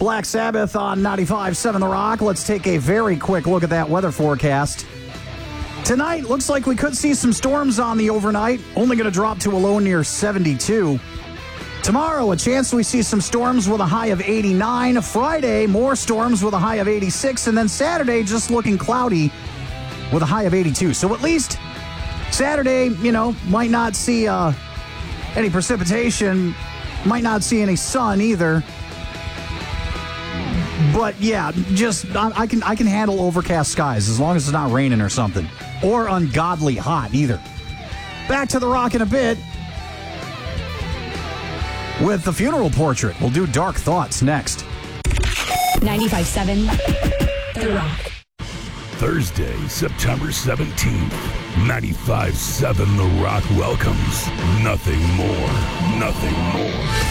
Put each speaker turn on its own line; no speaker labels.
Black Sabbath on 95.7 The Rock. Let's take a very quick look at that weather forecast. Tonight, looks like we could see some storms on the overnight, only going to drop to a low near 72. Tomorrow, a chance we see some storms with a high of 89. Friday, more storms with a high of 86. And then Saturday, just looking cloudy with a high of 82. So at least Saturday, might not see any precipitation, might not see any sun either. But yeah, I can handle overcast skies as long as it's not raining or something. Or ungodly hot either. Back to The Rock in a bit with the funeral portrait. We'll do Dark Thoughts next.
95.7 The Rock.
Thursday, September 17th, 95.7 The Rock welcomes Nothing More.